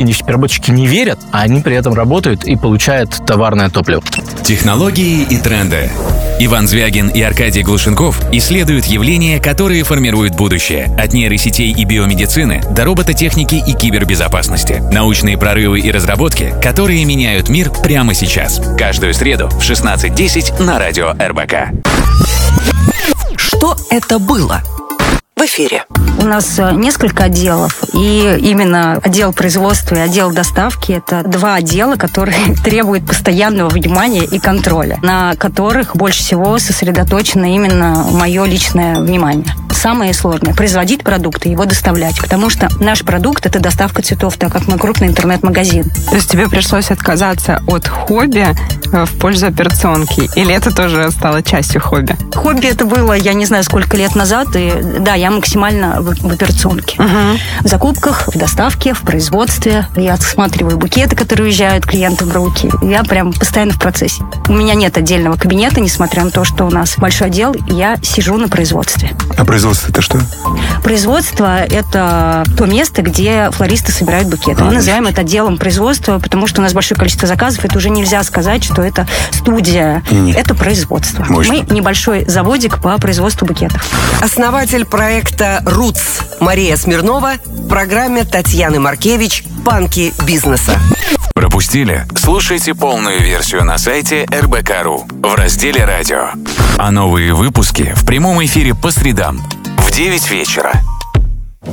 нефтепереработчики не верят, а они при этом работают и получают товарное топливо. Технологии и тренды. Иван Звягин и Аркадий Глушенков исследуют явления, которые формируют будущее. От нейросетей и биомедицины до робототехники и кибербезопасности. Научные прорывы и разработки, которые меняют мир прямо сейчас. Каждую среду в 16:10 на радио РБК. Что это было? В эфире. У нас несколько отделов, и именно отдел производства и отдел доставки – это два отдела, которые требуют постоянного внимания и контроля, на которых больше всего сосредоточено именно мое личное внимание. Самое сложное – производить продукт и его доставлять, потому что наш продукт – это доставка цветов, так как мы крупный интернет-магазин. То есть тебе пришлось отказаться от хобби в пользу операционки? Или это тоже стало частью хобби? Хобби это было, я не знаю, сколько лет назад, и да, я максимально в операционке. В закупках, в доставке, в производстве. Я осматриваю букеты, которые уезжают клиентам в руки. Я прям постоянно в процессе. У меня нет отдельного кабинета, несмотря на то, что у нас большой отдел, я сижу на производстве. А производство это что? Производство – это то место, где флористы собирают букеты. Мы называем это отделом производства, потому что у нас большое количество заказов. Это уже нельзя сказать, что это студия. Нет. Это производство. Мощно. Мы небольшой заводик по производству букетов. Основатель проекта «Roots» Мария Смирнова в программе Татьяны Маркевич «Панки бизнеса». Пропустили? Слушайте полную версию на сайте rbk.ru в разделе «Радио». А новые выпуски в прямом эфире по средам в 9 вечера.